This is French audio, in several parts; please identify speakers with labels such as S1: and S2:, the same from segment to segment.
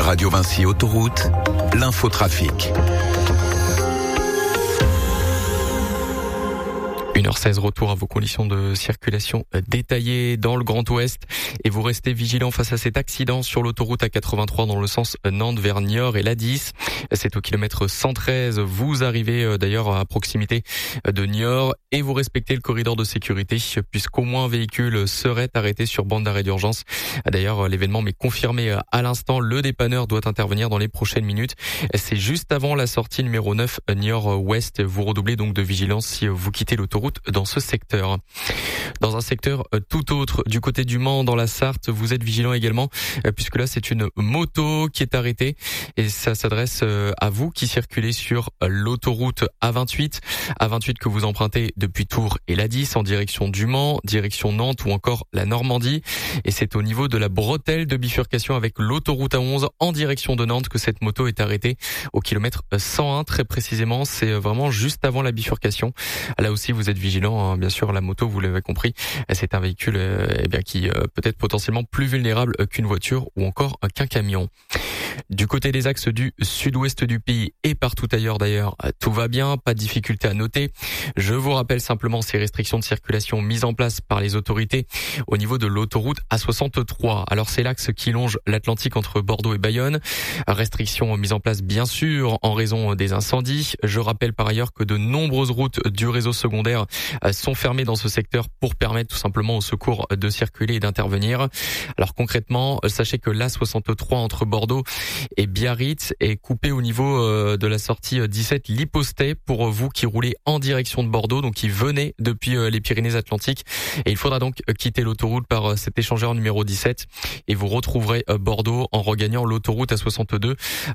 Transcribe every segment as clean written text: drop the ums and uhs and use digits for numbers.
S1: Radio Vinci Autoroute, l'infotrafic.
S2: 1h16, retour à vos conditions de circulation détaillées dans le Grand Ouest et vous restez vigilants face à cet accident sur l'autoroute A83 dans le sens Nantes vers Niort et l'A10. C'est au kilomètre 113. Vous arrivez d'ailleurs à proximité de Niort et vous respectez le corridor de sécurité puisqu'au moins un véhicule serait arrêté sur bande d'arrêt d'urgence. D'ailleurs, l'événement m'est confirmé à l'instant. Le dépanneur doit intervenir dans les prochaines minutes. C'est juste avant la sortie numéro 9 Niort-Ouest. Vous redoublez donc de vigilance si vous quittez l'autoroute dans ce secteur. Dans un secteur tout autre, du côté du Mans, dans la Sarthe, vous êtes vigilant également, puisque là c'est une moto qui est arrêtée et ça s'adresse à vous qui circulez sur l'autoroute A28 que vous empruntez depuis Tours et l'A10 en direction du Mans, direction Nantes ou encore la Normandie. Et c'est au niveau de la bretelle de bifurcation avec l'autoroute A11 en direction de Nantes que cette moto est arrêtée au kilomètre 101 très précisément. C'est vraiment juste avant la bifurcation. Là aussi vous êtes vigilant, hein. Bien sûr la moto, vous l'avez compris, c'est un véhicule qui peut être potentiellement plus vulnérable qu'une voiture ou encore qu'un camion. Du côté des axes du sud-ouest du pays et partout ailleurs d'ailleurs, tout va bien, pas de difficulté à noter. Je vous rappelle simplement ces restrictions de circulation mises en place par les autorités au niveau de l'autoroute A63. Alors c'est l'axe qui longe l'Atlantique entre Bordeaux et Bayonne. Restrictions mises en place bien sûr en raison des incendies. Je rappelle par ailleurs que de nombreuses routes du réseau secondaire sont fermées dans ce secteur pour permettre tout simplement aux secours de circuler et d'intervenir. Alors concrètement, sachez que l'A63 entre Bordeaux et Biarritz est coupé au niveau de la sortie 17 Lipostet pour vous qui roulez en direction de Bordeaux, donc qui venez depuis les Pyrénées-Atlantiques. Et il faudra donc quitter l'autoroute par cet échangeur numéro 17 et vous retrouverez Bordeaux en regagnant l'autoroute A62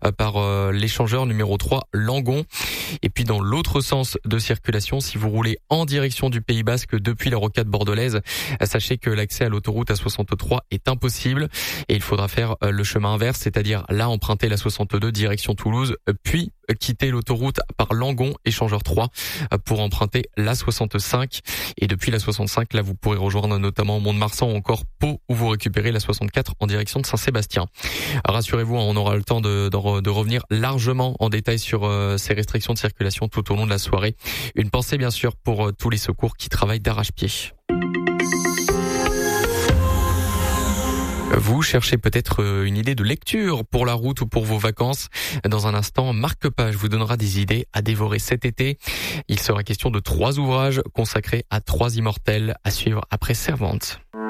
S2: par l'échangeur numéro 3 Langon. Et puis dans l'autre sens de circulation, si vous roulez en direction du Pays Basque depuis la rocade bordelaise, sachez que l'accès à l'autoroute A63 est impossible et il faudra faire le chemin inverse, c'est-à-dire là emprunter la 62 direction Toulouse, puis quitter l'autoroute par Langon, échangeur 3, pour emprunter la 65. Et depuis la 65, là vous pourrez rejoindre notamment Mont-de-Marsan ou encore Pau où vous récupérez la 64 en direction de Saint-Sébastien. Rassurez-vous, on aura le temps de revenir largement en détail sur ces restrictions de circulation tout au long de la soirée. Une pensée bien sûr pour tous les secours qui travaillent d'arrache-pied. Vous cherchez peut-être une idée de lecture pour la route ou pour vos vacances. Dans un instant, Marc Page vous donnera des idées à dévorer cet été. Il sera question de 3 ouvrages consacrés à 3 immortels à suivre après Servante.